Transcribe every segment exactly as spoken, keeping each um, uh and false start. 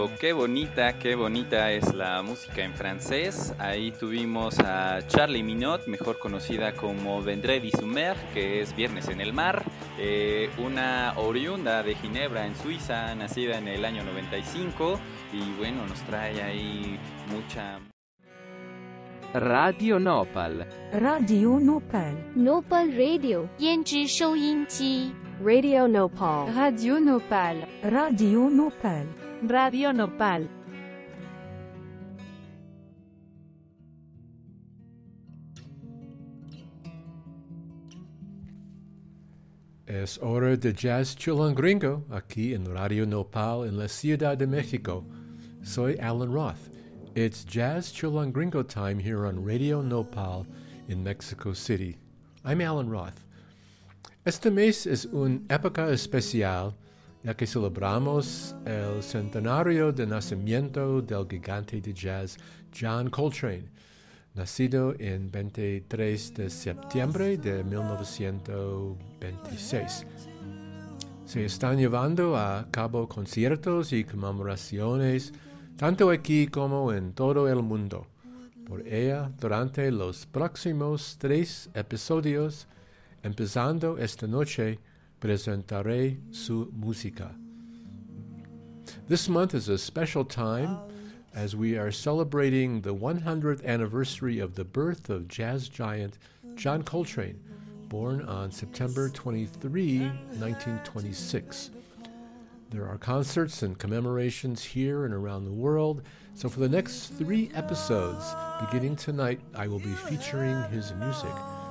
pero qué bonita, qué bonita es la música en francés. Ahí tuvimos a Charlie Minot, mejor conocida como Vendredi Sumer, que es Viernes en el Mar, eh, una oriunda de Ginebra en Suiza, nacida en el año noventa y cinco, y bueno, nos trae ahí mucha... Radio Nopal. Radio Nopal. Nopal Radio 胭脂收音机 Radio Nopal. Radio Nopal. Radio Nopal. Radio Nopal. Es hora de Jazz Chilangringo, aquí en Radio Nopal en la Ciudad de México. Soy Alan Roth. It's Jazz Chilangringo time here on Radio Nopal in Mexico City. I'm Alan Roth. Este mes es una época especial, ya que celebramos el centenario de nacimiento del gigante de jazz John Coltrane, nacido en veintitrés de septiembre de mil novecientos veintiséis. Se están llevando a cabo conciertos y conmemoraciones tanto aquí como en todo el mundo. Por ella, durante los próximos tres episodios, empezando esta noche, presentaré su música. This month is a special time as we are celebrating the one hundredth anniversary of the birth of jazz giant John Coltrane, born on September twenty-third, nineteen twenty-six. There are concerts and commemorations here and around the world, so for the next three episodes, beginning tonight, I will be featuring his music.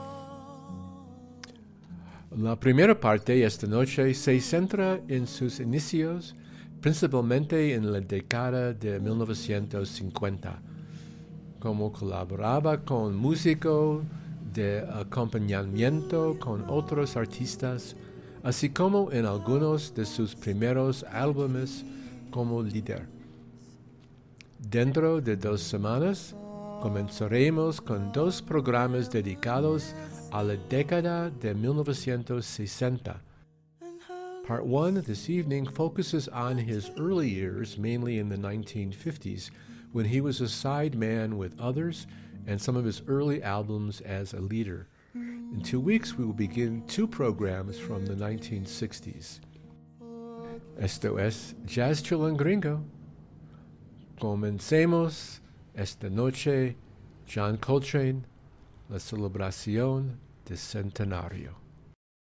La primera parte esta noche se centra en sus inicios, principalmente en la década de mil novecientos cincuenta, como colaboraba con músicos de acompañamiento con otros artistas, así como en algunos de sus primeros álbumes como líder. Dentro de dos semanas, comenzaremos con dos programas dedicados a la década de mil novecientos sesenta. Part one this evening focuses on his early years, mainly in the nineteen fifties, when he was a side man with others, and some of his early albums as a leader. In two weeks, we will begin two programs from the nineteen sixties. Esto es Jazz Chilangringo. Comencemos esta noche John Coltrane, la celebración del centenario.